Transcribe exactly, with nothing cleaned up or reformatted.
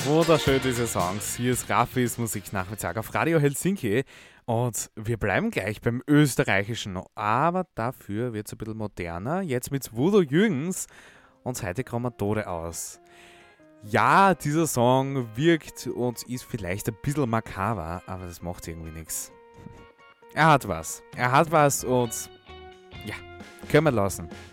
Wunderschön diese Songs. Hier ist Raffis Musiknachmittag auf Radio Helsinki und wir bleiben gleich beim Österreichischen, aber dafür wird es ein bisschen moderner. Jetzt mit Voodoo Jürgens und heute kommen wir Tode aus. Ja, dieser Song wirkt und ist vielleicht ein bisschen makaber, aber das macht irgendwie nichts. Er hat was. Er hat was und ja, können wir lassen.